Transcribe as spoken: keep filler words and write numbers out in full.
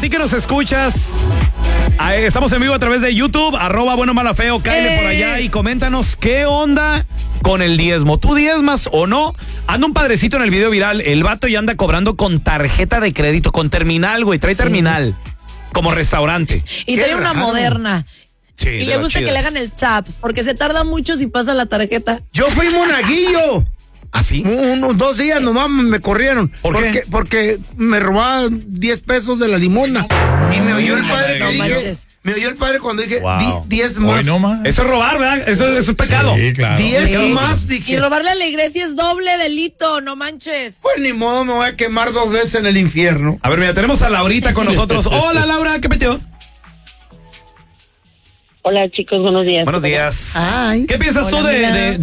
ti que nos escuchas, estamos en vivo a través de YouTube, arroba bueno mala feo, cáele eh. por allá y coméntanos qué onda con el diezmo. ¿Tú diezmas o no? Anda un padrecito en el video viral, el vato ya anda cobrando con tarjeta de crédito, con terminal, güey, trae sí. terminal, como restaurante. Y trae una moderna. Sí, y le gusta chidas. Que le hagan el chap, porque se tarda mucho si pasa la tarjeta. Yo fui monaguillo. ¿Ah, sí? Unos dos días nomás me corrieron. ¿Por porque, qué? Porque me robaban diez pesos de la limosna. Y me oyó el padre no que dije, manches. me oyó el padre cuando dije wow. diez más. No más. Eso es robar, ¿verdad? Eso, eso es pecado. Sí, claro. diez sí. más, dije. Y robarle a la iglesia es doble delito, no manches. Pues ni modo, me voy a quemar dos veces en el infierno. A ver, mira, tenemos a Laurita con nosotros. Hola, Laura, ¿qué peteo? Hola, chicos, buenos días. Buenos días. Ay. ¿Qué piensas Hola, tú de, de,